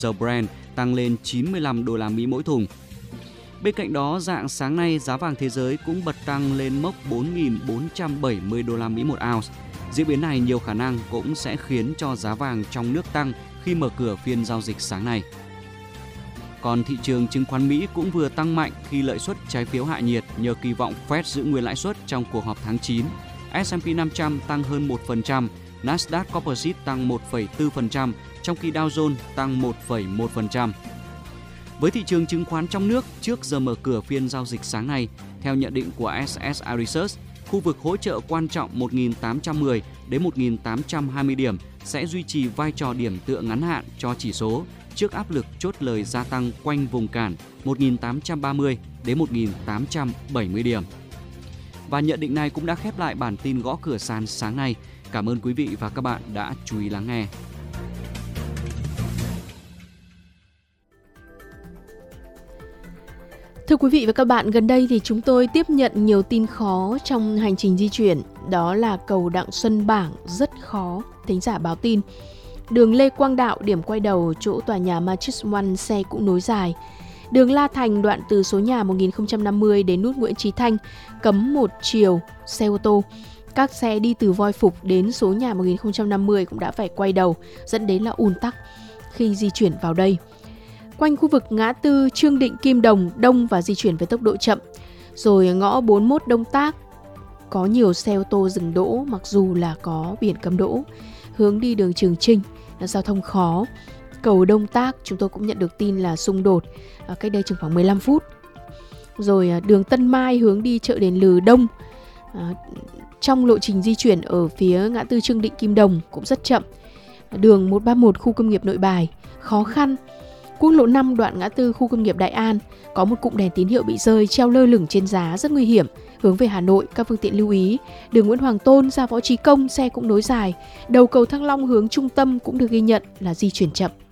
dầu Brent tăng lên 95 đô la Mỹ mỗi thùng. Bên cạnh đó, rạng sáng nay giá vàng thế giới cũng bật tăng lên mốc 4.470 đô la Mỹ một ounce. Diễn biến này nhiều khả năng cũng sẽ khiến cho giá vàng trong nước tăng khi mở cửa phiên giao dịch sáng nay. Còn thị trường chứng khoán Mỹ cũng vừa tăng mạnh khi lợi suất trái phiếu hạ nhiệt nhờ kỳ vọng Fed giữ nguyên lãi suất trong cuộc họp tháng 9. S&P 500 tăng hơn 1%, Nasdaq Composite tăng 1,4%, trong khi Dow Jones tăng 1,1%. Với thị trường chứng khoán trong nước, trước giờ mở cửa phiên giao dịch sáng nay, theo nhận định của SSI Research, khu vực hỗ trợ quan trọng 1.810 đến 1.820 điểm sẽ duy trì vai trò điểm tựa ngắn hạn cho chỉ số trước áp lực chốt lời gia tăng quanh vùng cản 1.830 đến 1.870 điểm. Và nhận định này cũng đã khép lại bản tin gõ cửa sàn sáng nay. Cảm ơn quý vị và các bạn đã chú ý lắng nghe. Thưa quý vị và các bạn, gần đây thì chúng tôi tiếp nhận nhiều tin khó trong hành trình di chuyển. Đó là cầu Đặng Xuân Bảng rất khó, thính giả báo tin. Đường Lê Quang Đạo, điểm quay đầu chỗ tòa nhà Matrix One, xe cũng nối dài. Đường La Thành, đoạn từ số nhà 1050 đến nút Nguyễn Chí Thanh, cấm một chiều xe ô tô. Các xe đi từ Voi Phục đến số nhà 1050 cũng đã phải quay đầu, dẫn đến là ùn tắc khi di chuyển vào đây. Quanh khu vực ngã tư Trương Định Kim Đồng đông và di chuyển với tốc độ chậm. Rồi ngõ 41 Đông Tác có nhiều xe ô tô dừng đỗ mặc dù là có biển cấm đỗ. Hướng đi đường Trường Chinh là giao thông khó. Cầu Đông Tác chúng tôi cũng nhận được tin là xung đột cách đây chừng khoảng 15 phút. Rồi đường Tân Mai hướng đi chợ Đền Lừ đông. Trong lộ trình di chuyển ở phía ngã tư Trương Định Kim Đồng cũng rất chậm. Đường 131 khu công nghiệp Nội Bài khó khăn. Quốc lộ 5 đoạn ngã tư khu công nghiệp Đại An có một cụm đèn tín hiệu bị rơi treo lơ lửng trên giá rất nguy hiểm. Hướng về Hà Nội, các phương tiện lưu ý. Đường Nguyễn Hoàng Tôn ra Võ Trí Công xe cũng nối dài. Đầu cầu Thăng Long hướng trung tâm cũng được ghi nhận là di chuyển chậm.